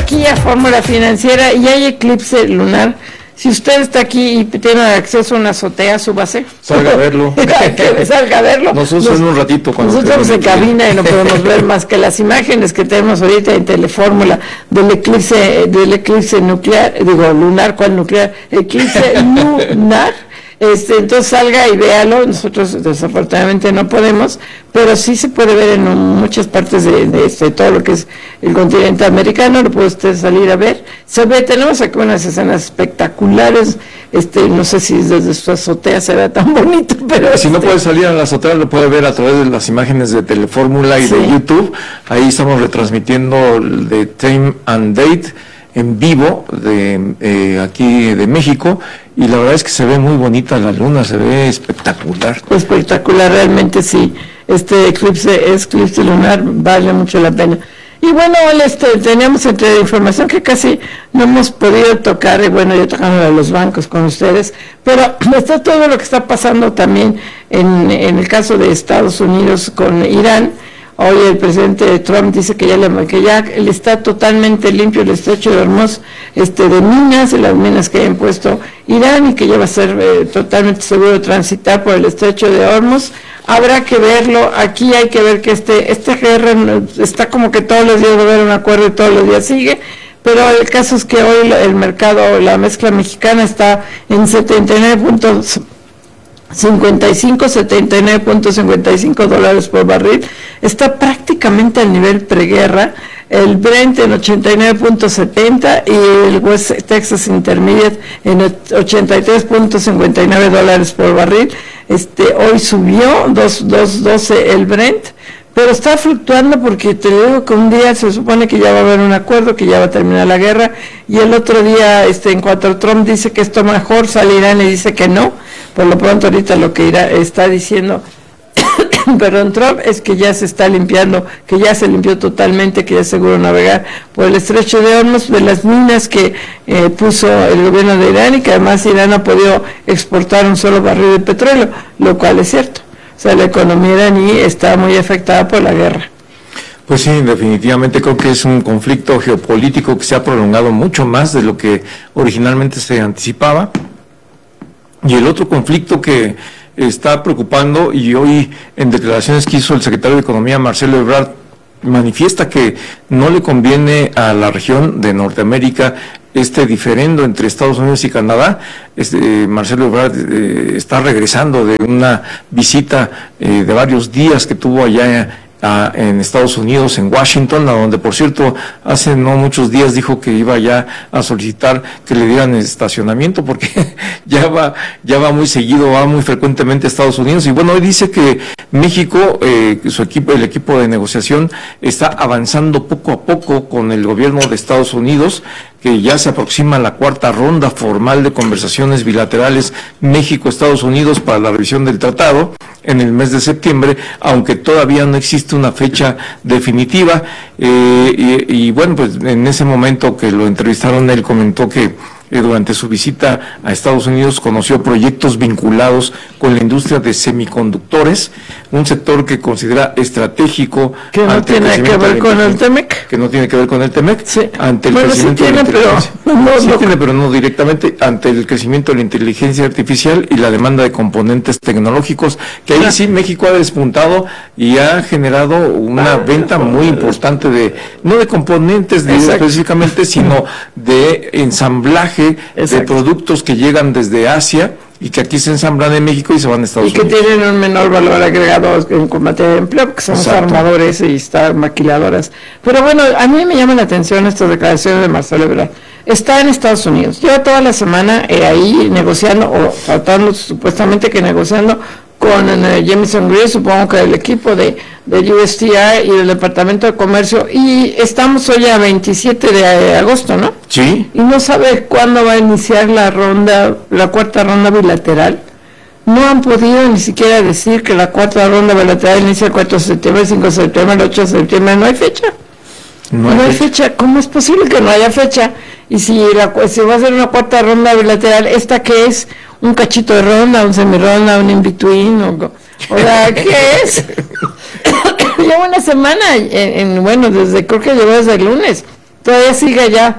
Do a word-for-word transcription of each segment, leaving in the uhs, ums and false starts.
aquí a Fórmula Financiera y hay eclipse lunar. Si usted está aquí y tiene acceso a una azotea, súbase. Salga a verlo. que salga a verlo. Nosotros Nos, en un ratito. Nosotros estamos en cabina y no podemos ver más que las imágenes que tenemos ahorita en Telefórmula del eclipse, del eclipse nuclear, digo, lunar, ¿cuál nuclear? Eclipse lunar. Este, entonces salga y véalo. Nosotros desafortunadamente no podemos, pero sí se puede ver en un, muchas partes de, de este, todo lo que es el continente americano. Lo puede usted salir a ver. Se ve, tenemos aquí unas escenas espectaculares. Este, no sé si desde su azotea se ve tan bonito, pero si este... no puede salir a la azotea, lo puede ver a través de las imágenes de Telefórmula y sí. de YouTube. Ahí estamos retransmitiendo de Time and Date en vivo de eh, aquí de México, y la verdad es que se ve muy bonita la luna, se ve espectacular. Espectacular, realmente sí. Este eclipse, eclipse lunar vale mucho la pena. Y bueno, este, teníamos entre información que casi no hemos podido tocar, y bueno, ya tocamos a los bancos con ustedes, pero está todo lo que está pasando también en, en el caso de Estados Unidos con Irán. Hoy el presidente Trump dice que ya le, que ya le está totalmente limpio el estrecho de Hormuz este, de minas, de las minas que ha impuesto Irán, y que ya va a ser eh, totalmente seguro transitar por el estrecho de Hormuz. Habrá que verlo. Aquí hay que ver que este esta guerra está como que todos los días va a haber un acuerdo y todos los días sigue, pero el caso es que hoy el mercado, la mezcla mexicana está en setenta y nueve puntos cincuenta y cinco, setenta y nueve punto cincuenta y cinco dólares por barril, está prácticamente al nivel preguerra. El Brent en ochenta y nueve punto setenta y el West Texas Intermediate en ochenta y tres punto cincuenta y nueve dólares por barril. Este hoy subió dos doce el Brent, pero está fluctuando porque te digo que un día se supone que ya va a haber un acuerdo, que ya va a terminar la guerra, y el otro día, este, en cuanto Trump dice que esto mejor, sale Irán y dice que no. Por lo pronto ahorita lo que Irán está diciendo, perdón, Trump, es que ya se está limpiando, que ya se limpió totalmente, que ya es seguro navegar por el estrecho de Hormuz, de las minas que eh, puso el gobierno de Irán, y que además Irán no ha podido exportar un solo barril de petróleo, lo cual es cierto. O sea, la economía iraní está muy afectada por la guerra. Pues sí, definitivamente creo que es un conflicto geopolítico que se ha prolongado mucho más de lo que originalmente se anticipaba. Y el otro conflicto que está preocupando, y hoy en declaraciones que hizo el secretario de Economía, Marcelo Ebrard, manifiesta que no le conviene a la región de Norteamérica este diferendo entre Estados Unidos y Canadá. Este, Marcelo Ebrard eh, está regresando de una visita eh, de varios días que tuvo allá a, en Estados Unidos, en Washington, a donde, por cierto, hace no muchos días dijo que iba ya a solicitar que le dieran estacionamiento, porque ya va ya va muy seguido, va muy frecuentemente a Estados Unidos. Y bueno, hoy dice que México, eh, su equipo, el equipo de negociación, está avanzando poco a poco con el gobierno de Estados Unidos, que ya se aproxima la cuarta ronda formal de conversaciones bilaterales México-Estados Unidos para la revisión del tratado en el mes de septiembre, aunque todavía no existe una fecha definitiva. Eh, y, y bueno, pues en ese momento que lo entrevistaron, él comentó que eh, durante su visita a Estados Unidos conoció proyectos vinculados con la industria de semiconductores, un sector que considera estratégico. Que no tiene que ver con el Temec. Que no tiene que ver con el Temec. Sí. Ante el bueno, crecimiento sí tiene, de la inteligencia. Pero no, sí no. tiene, pero no directamente, ante el crecimiento de la inteligencia artificial y la demanda de componentes tecnológicos, que ahí sí México ha despuntado y ha generado una venta muy importante de, no de componentes de, específicamente, sino de ensamblaje Exacto. de productos que llegan desde Asia y que aquí se ensamblan en México y se van a Estados Unidos. Y que Unidos. tienen un menor valor agregado en materia de empleo, porque somos Exacto. armadores y están maquiladoras. Pero bueno, a mí me llama la atención estas declaraciones de Marcelo Ebrard. Está en Estados Unidos, lleva toda la semana eh, ahí negociando, o tratando supuestamente que negociando con eh, Jamieson Greer, supongo que el equipo de, de U S T R y del Departamento de Comercio, y estamos hoy a veintisiete de agosto, ¿no? Sí. Y no sabe cuándo va a iniciar la ronda, la cuarta ronda bilateral. No han podido ni siquiera decir que la cuarta ronda bilateral inicia el cuatro de septiembre, el cinco de septiembre, el ocho de septiembre, no hay fecha. No hay, no hay fecha. fecha. ¿Cómo es posible que no haya fecha? Y si, la, si va a ser una cuarta ronda bilateral, ¿esta qué es? ¿Un cachito de ronda, un semironda, un in-between? O, o sea, ¿qué es? Lleva una semana, en, en, bueno, desde creo que llegó desde el lunes, todavía sigue allá.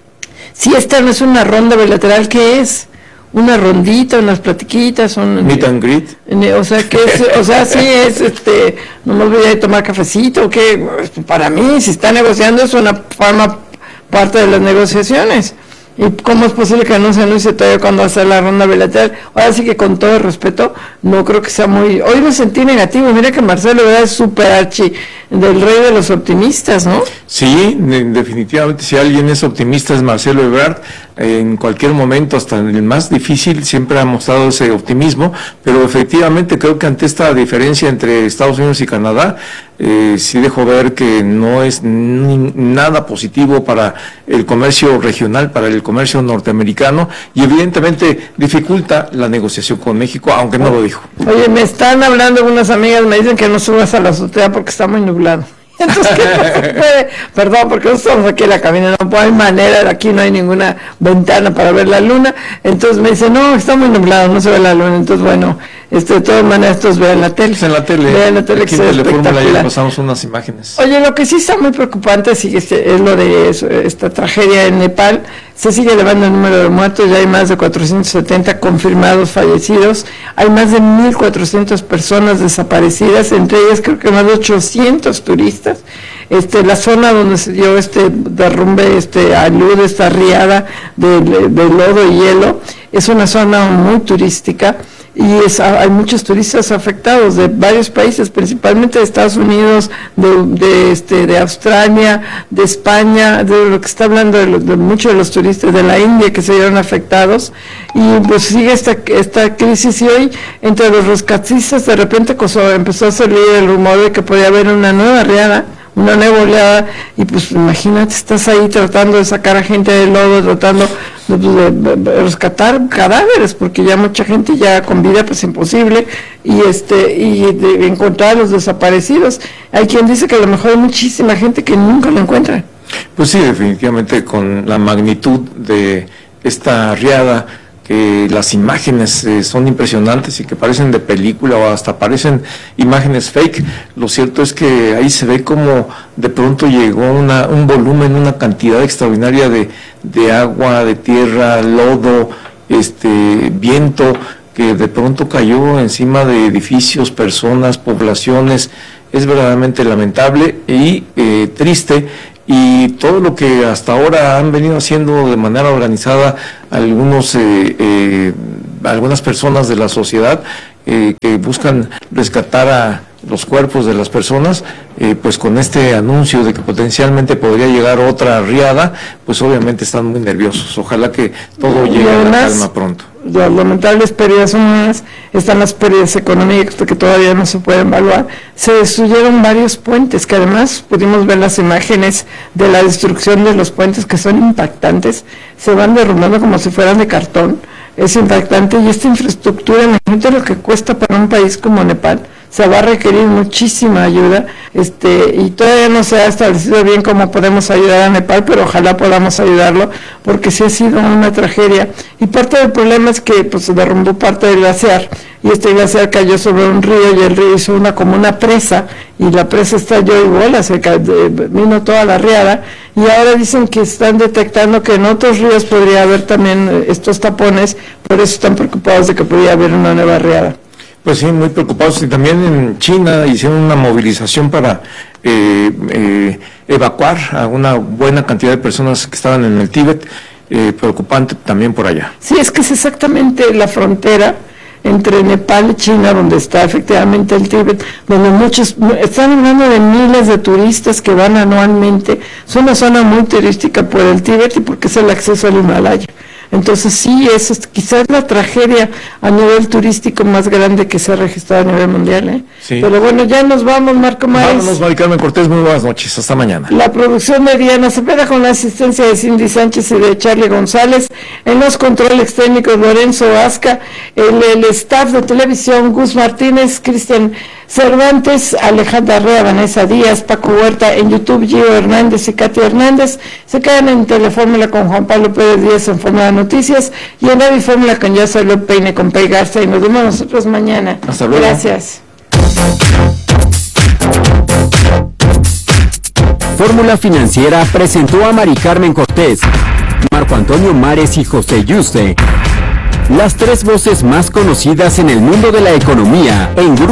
Si esta no es una ronda bilateral, ¿qué es? Una rondita, unas platiquitas, un... Meet and greet. O sea, que es, o sea, sí es, este, no me voy a tomar cafecito, que para mí, si está negociando, es una forma parte de las negociaciones. ¿Y cómo es posible que no se anuncie todavía cuando va a ser la ronda bilateral? Ahora sí que con todo el respeto, no creo que sea muy... Hoy me sentí negativo, mira que Marcelo ¿verdad? Es súper archi del rey de los optimistas, ¿no? Sí, definitivamente, si alguien es optimista es Marcelo Ebrard. En cualquier momento, hasta en el más difícil, siempre ha mostrado ese optimismo, pero efectivamente creo que ante esta diferencia entre Estados Unidos y Canadá, eh, sí dejó ver que no es ni, nada positivo para el comercio regional, para el comercio norteamericano, y evidentemente dificulta la negociación con México, aunque no lo dijo. Oye, me están hablando unas amigas, me dicen que no subas a la azotea porque está muy nublado. Entonces, ¿qué no se puede? Perdón, porque no estamos aquí en la cabina, no hay manera, aquí no hay ninguna ventana para ver la luna. Entonces me dice, no, está muy nublado, no se ve la luna. Entonces, bueno, este, de todas maneras, estos vean la tele. En la tele, vean la tele, aquí que en es espectacular. Ya pasamos unas imágenes. Oye, lo que sí está muy preocupante sí, es, es lo de eso, esta tragedia en Nepal. Se sigue elevando el número de muertos, ya hay más de cuatrocientos setenta confirmados fallecidos, hay más de mil cuatrocientas personas desaparecidas, entre ellas creo que más de ochocientos turistas. Este, la zona donde se dio este derrumbe, este alud, esta riada de, de, de lodo y hielo, es una zona muy turística y es, hay muchos turistas afectados de varios países, principalmente de Estados Unidos, de, de, este, de Australia, de España, de lo que está hablando de, de muchos de los turistas de la India que se vieron afectados, y pues sigue esta, esta crisis, y hoy entre los rescatistas de repente empezó a salir el rumor de que podía haber una nueva riada, una nueva oleada, y pues imagínate, estás ahí tratando de sacar a gente del lodo, tratando de, de, de rescatar cadáveres, porque ya mucha gente ya con vida pues imposible, y este y de encontrar a los desaparecidos. Hay quien dice que a lo mejor hay muchísima gente que nunca lo encuentra. Pues sí, definitivamente con la magnitud de esta riada, que las imágenes eh, son impresionantes y que parecen de película o hasta parecen imágenes fake. Lo cierto es que ahí se ve como de pronto llegó una, un volumen, una cantidad extraordinaria de, de agua, de tierra, lodo, este viento, que de pronto cayó encima de edificios, personas, poblaciones. Es verdaderamente lamentable y eh, triste. Y todo lo que hasta ahora han venido haciendo de manera organizada algunos eh, eh, algunas personas de la sociedad eh, que buscan rescatar a los cuerpos de las personas, eh, pues con este anuncio de que potencialmente podría llegar otra riada, pues obviamente están muy nerviosos. Ojalá que todo llegue a la calma pronto. Las lamentables pérdidas humanas, están las pérdidas económicas que todavía no se pueden evaluar. Se destruyeron varios puentes, que además pudimos ver las imágenes de la destrucción de los puentes, que son impactantes, se van derrumbando como si fueran de cartón. Es impactante, y esta infraestructura, imagínate lo que cuesta para un país como Nepal. Se va a requerir muchísima ayuda, este, y todavía no se ha establecido bien cómo podemos ayudar a Nepal, pero ojalá podamos ayudarlo, porque sí ha sido una tragedia. Y parte del problema es que pues, se derrumbó parte del glaciar, y este glaciar cayó sobre un río, y el río hizo una como una presa, y la presa estalló y bola, se cayó, vino toda la riada, y ahora dicen que están detectando que en otros ríos podría haber también estos tapones, por eso están preocupados de que podría haber una nueva riada. Pues sí, muy preocupados. Y también en China hicieron una movilización para eh, eh, evacuar a una buena cantidad de personas que estaban en el Tíbet, eh, preocupante también por allá. Sí, es que es exactamente la frontera entre Nepal y China, donde está efectivamente el Tíbet, donde muchos, están hablando de miles de turistas que van anualmente. Es una zona muy turística por el Tíbet y porque es el acceso al Himalaya. Entonces sí, es, es quizás la tragedia a nivel turístico más grande que se ha registrado a nivel mundial, ¿eh? Sí. Pero bueno, ya nos vamos, Marco Maes. Vámonos, Mari Carmen Cortés, muy buenas noches, hasta mañana. La producción de Diana Cepeda con la asistencia de Cindy Sánchez y de Charlie González, en los controles técnicos Lorenzo Asca, el, el staff de televisión Gus Martínez, Cristian Cervantes, Alejandra Rea, Vanessa Díaz, Paco Huerta, en YouTube Gio Hernández y Katy Hernández. Se quedan en Telefórmula con Juan Pablo Pérez Díaz en Fórmula Noticias, y en Radio Fórmula con Yasa López Peine con Pei Garza, y nos vemos nosotros mañana. Hasta luego. Gracias. Fórmula Financiera presentó a Mari Carmen Cortés, Marco Antonio Mares y José Yuste, las tres voces más conocidas en el mundo de la economía en Grupo